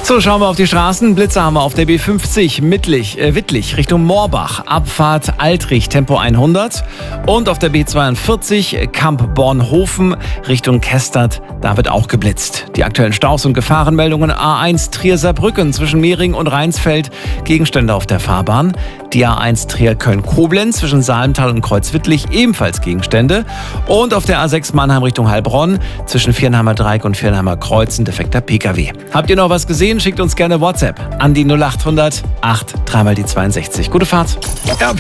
So, schauen wir auf die Straßen. Blitzer haben wir auf der B50 Wittlich Richtung Moorbach. Abfahrt Altrich, Tempo 100. Und auf der B42 Kamp-Bornhofen Richtung Kestert. Da wird auch geblitzt. Die aktuellen Staus und Gefahrenmeldungen: A1 Trier-Saarbrücken zwischen Mehring und Rheinsfeld. Gegenstände auf der Fahrbahn. Die A1 Trier-Köln-Koblenz zwischen Salental und Kreuzwittlich, ebenfalls Gegenstände. Und auf der A6 Mannheim Richtung Heilbronn zwischen Viernheimer Dreieck und Viernheimer Kreuz ein defekter Pkw. Habt ihr noch was gesehen? Schickt uns gerne WhatsApp an die 0800 8 3 mal die 62. Gute Fahrt.